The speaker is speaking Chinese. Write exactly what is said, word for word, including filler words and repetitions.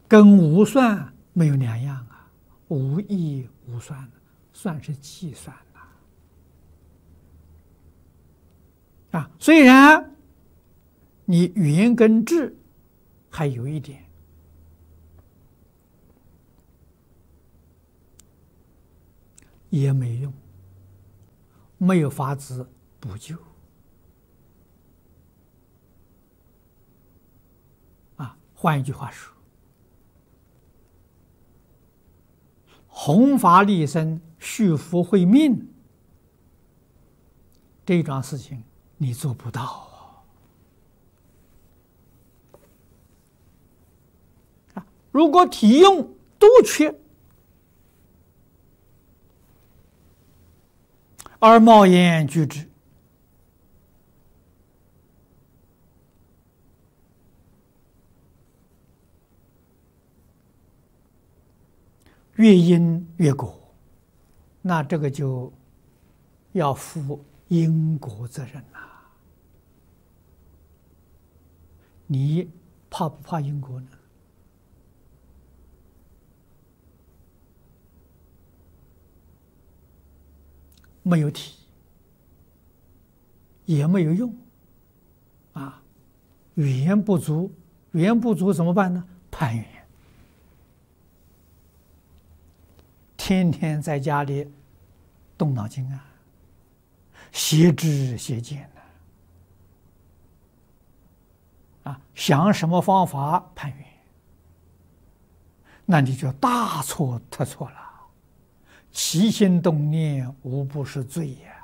跟无算没有两样啊，无义无算，算是计算呐。啊，虽然你圆跟智还有一点，也没用，没有法子补救。啊，换一句话说，弘法利生、续福慧命这桩事情你做不到啊！如果体用都缺，而冒言具之，越因越果，那这个就要负因果责任了。你怕不怕因果呢？没有体，也没有用，啊，语言不足，语言不足怎么办呢？攀缘，天天在家里动脑筋啊，邪知邪见呐，啊，想什么方法攀缘，那你就大错特错了。起心动念无不是罪呀！